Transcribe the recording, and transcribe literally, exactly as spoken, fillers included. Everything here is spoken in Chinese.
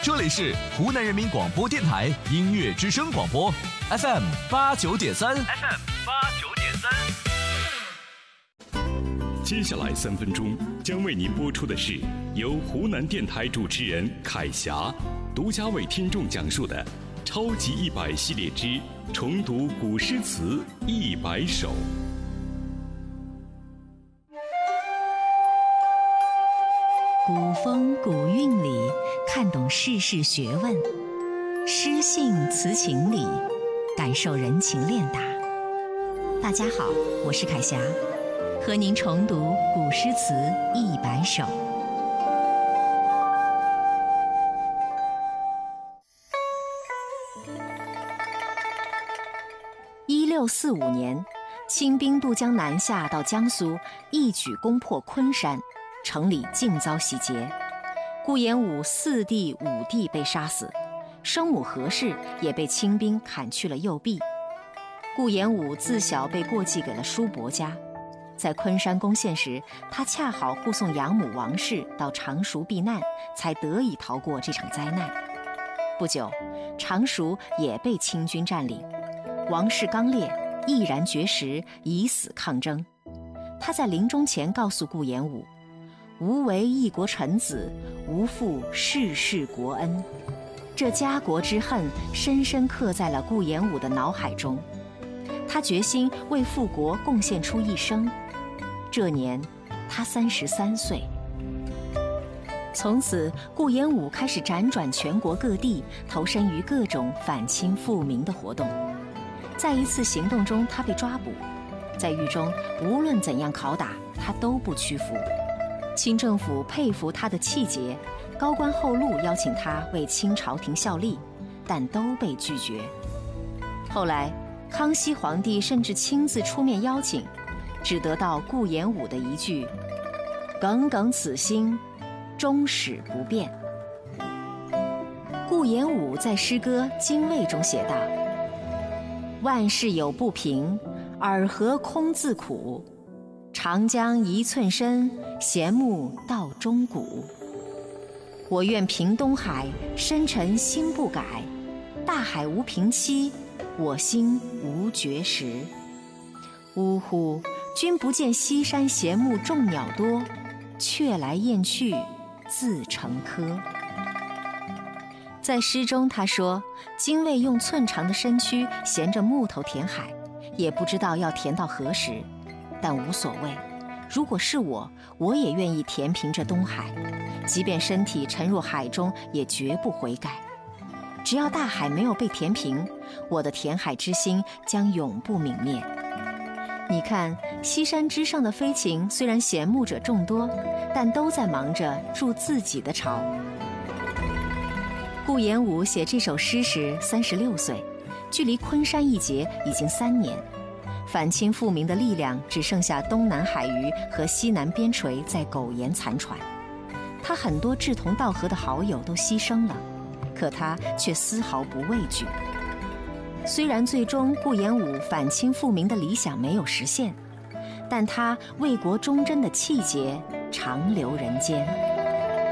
这里是湖南人民广播电台音乐之声广播 F M 八九点三 F M 八九点三。 接下来三分钟将为您播出的是由湖南电台主持人凯霞独家为听众讲述的超级一百系列之重读古诗词一百首。 古风古韵里看懂世事学问，诗性词情里感受人情练达。大家好，我是凯霞，和您重读古诗词一百首。一六四五年，清兵渡江南下到江苏，一举攻破昆山，城里尽遭洗劫。顾炎武四弟五弟被杀死，生母何氏也被清兵砍去了右臂。顾炎武自小被过继给了叔伯家，在昆山攻陷时，他恰好护送养母王氏到常熟避难，才得以逃过这场灾难。不久，常熟也被清军占领，王氏刚烈，毅然绝食，以死抗争。他在临终前告诉顾炎武，吾为一国臣子，无负世世国恩。这家国之恨深深刻在了顾炎武的脑海中，他决心为复国贡献出一生。这年他三十三岁。从此，顾炎武开始辗转全国各地，投身于各种反清复明的活动。在一次行动中，他被抓捕，在狱中无论怎样拷打，他都不屈服。清政府佩服他的气节，高官厚禄邀请他为清朝廷效力，但都被拒绝。后来，康熙皇帝甚至亲自出面邀请，只得到顾炎武的一句“耿耿此心，终始不变”。顾炎武在诗歌《精卫》中写道：“万事有不平，尔何空自苦？长江一寸深，闲木到钟鼓。我愿平东海，深沉心不改。大海无平期，我心无绝时。呜呼，君不见西山闲木众鸟多，雀来雁去自成科。”在诗中他说，精卫用寸长的身躯衔着木头填海，也不知道要填到何时，但无所谓，如果是我，我也愿意填平这东海，即便身体沉入海中，也绝不悔改。只要大海没有被填平，我的填海之心将永不泯灭。你看，西山之上的飞禽虽然衔木者众多，但都在忙着筑自己的巢。顾炎武写这首诗时三十六岁，距离昆山一劫已经三年，反清复明的力量只剩下东南海隅和西南边陲在苟延残喘。他很多志同道合的好友都牺牲了，可他却丝毫不畏惧。虽然最终顾炎武反清复明的理想没有实现，但他为国忠贞的气节长留人间。